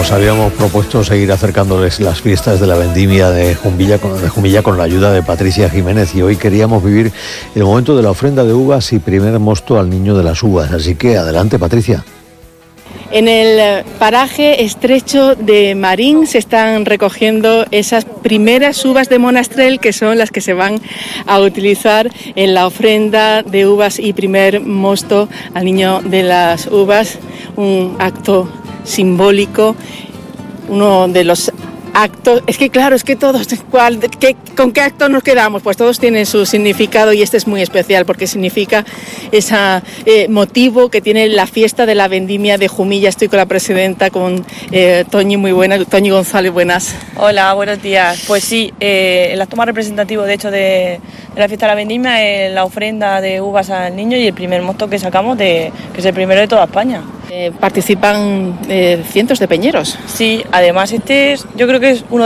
Nos habíamos propuesto seguir acercándoles las fiestas de la vendimia de Jumilla con la ayuda de Patricia Jiménez, y hoy queríamos vivir el momento de la ofrenda de uvas y primer mosto al niño de las uvas. Así que adelante, Patricia. En el paraje estrecho de Marín se están recogiendo esas primeras uvas de Monastrell, que son las que se van a utilizar en la ofrenda de uvas y primer mosto al niño de las uvas, un acto simbólico, uno de los actos, es que claro, es que todos, ¿con qué acto nos quedamos? Pues todos tienen su significado, y este es muy especial porque significa ese motivo que tiene la fiesta de la vendimia de Jumilla. Estoy con la presidenta, con Toñi, muy buena, Toñi González, buenas. Hola, buenos días. Pues sí, el acto más representativo de hecho de la fiesta de la vendimia es la ofrenda de uvas al niño y el primer mosto que sacamos, que es el primero de toda España. Participan cientos de peñeros. Sí, además yo creo que es uno